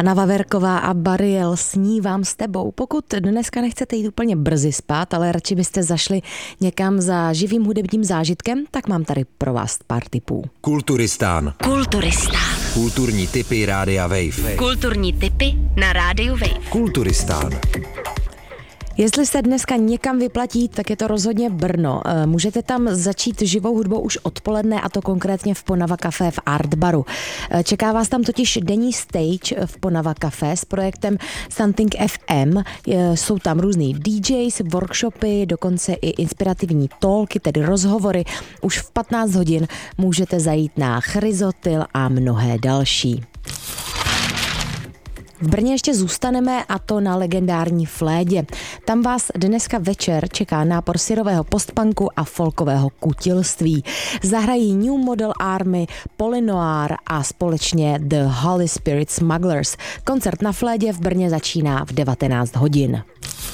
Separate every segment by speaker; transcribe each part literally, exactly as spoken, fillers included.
Speaker 1: Anna Vaverková a Bariel, snívám s tebou. Pokud dneska nechcete jít úplně brzy spát, ale radši byste zašli někam za živým hudebním zážitkem, tak mám tady pro vás pár tipů.
Speaker 2: Kulturistán.
Speaker 3: Kulturistán.
Speaker 2: Kulturní tipy Rádia Wave.
Speaker 3: Kulturní tipy na Rádiu Wave.
Speaker 2: Kulturistán.
Speaker 1: Jestli se dneska někam vyplatí, tak je to rozhodně Brno. Můžete tam začít živou hudbou už odpoledne, a to konkrétně v Ponava Café v Art Baru. Čeká vás tam totiž denní stage v Ponava Café s projektem Something F M. Jsou tam různý D Js, workshopy, dokonce i inspirativní talky, tedy rozhovory. Už v patnáct hodin můžete zajít na Chryzotyl a mnohé další. V Brně ještě zůstaneme, a to na legendární Flédě. Tam vás dneska večer čeká nápor syrového postpunku a folkového kutilství. Zahrají New Model Army, Polynoir a společně The Holy Spirit Smugglers. Koncert na Flédě v Brně začíná v devatenáct hodin.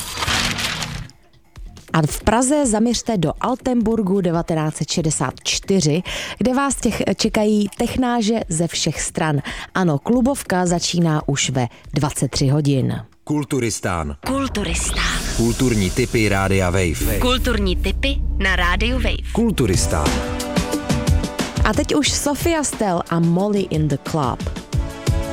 Speaker 1: A v Praze zaměřte do Altenburgu devatenáct set šedesát čtyři, kde vás těch čekají technáže ze všech stran. Ano, klubovka začíná už ve dvacet tři hodin.
Speaker 2: Kulturistán.
Speaker 3: Kulturistán.
Speaker 2: Kulturní tipy Rádia Wave.
Speaker 3: Kulturní tipy na Rádiu Wave.
Speaker 2: Kulturistán.
Speaker 1: A teď už Sofia Stell a Molly in the Club.